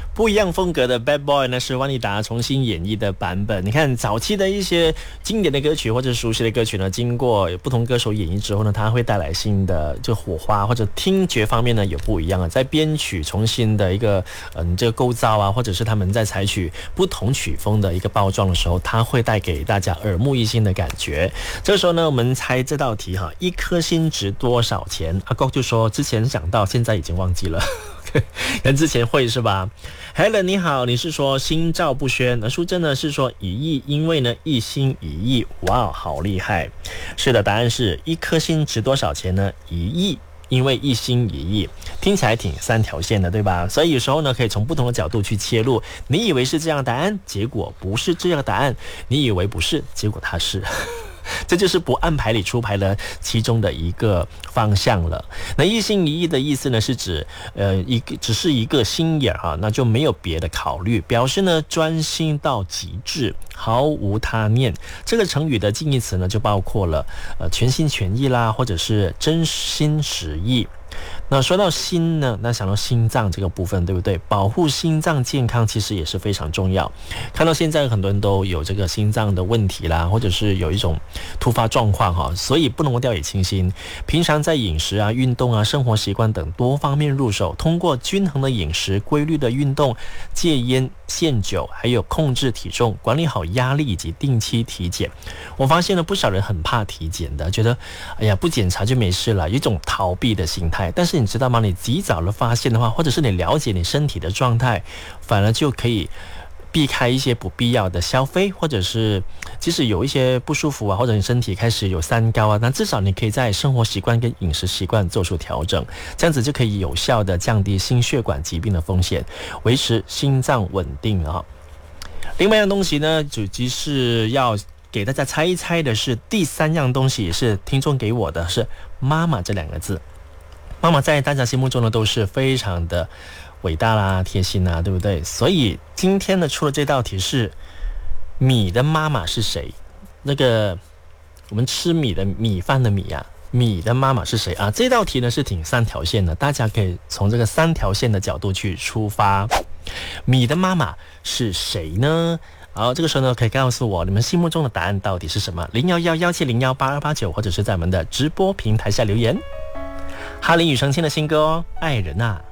不一样风格的 Bad Boy 呢，是万妮达重新演绎的版本。你看早期的一些经典的歌曲或者熟悉的歌曲呢，经过不同歌手演绎之后呢，它会带来新的这火花，或者听觉方面呢有不一样啊。在编曲重新的一个这个构造啊，或者是他们在采取不同曲风的一个包装的时候，它会带给大家耳目一新的感觉。这个时候呢，我们猜这道题哈，一颗心值多少钱？阿国就说之前想到，现在已经忘记了。跟之前会是吧 ？Helen 你好，你是说心照不宣？淑珍呢是说1亿，因为呢一心1亿，哇，好厉害！是的，答案是一颗心值多少钱呢？1亿。因为一心1亿，听起来挺3条线的，对吧？所以有时候呢，可以从不同的角度去切入。你以为是这样答案，结果不是这样答案；你以为不是，结果它是。这就是不按牌理出牌的其中的一个方向了。那一心一意的意思呢，是指只是一个心眼哈，那就没有别的考虑，表示呢专心到极致，毫无他念。这个成语的近义词呢，就包括了全心全意啦，或者是真心实意。那说到心呢，那想到心脏这个部分，对不对？保护心脏健康其实也是非常重要。看到现在很多人都有这个心脏的问题啦，或者是有一种突发状况哈，所以不能够掉以轻心。平常在饮食啊、运动啊、生活习惯等多方面入手，通过均衡的饮食、规律的运动、戒烟、限酒，还有控制体重、管理好压力以及定期体检。我发现了不少人很怕体检的，觉得哎呀不检查就没事了，有一种逃避的心态。但是你知道吗？你及早的发现的话，或者是你了解你身体的状态，反而就可以避开一些不必要的消费，或者是即使有一些不舒服啊，或者你身体开始有三高啊，那至少你可以在生活习惯跟饮食习惯做出调整，这样子就可以有效的降低心血管疾病的风险，维持心脏稳定啊。另外一样东西呢，主题是要给大家猜一猜的是第3样东西，也是听众给我的，是妈妈这2个字。妈妈在大家心目中呢都是非常的伟大啦、贴心啦，对不对？所以今天呢出了这道题是米的妈妈是谁？那个我们吃米的米饭的米啊，米的妈妈是谁啊？这道题呢是挺3条线的，大家可以从这个3条线的角度去出发。米的妈妈是谁呢？好，这个时候呢可以告诉我你们心目中的答案到底是什么？011-170-8289，或者是在我们的直播平台下留言。哈林庾澄庆的新歌哦，爱人啊。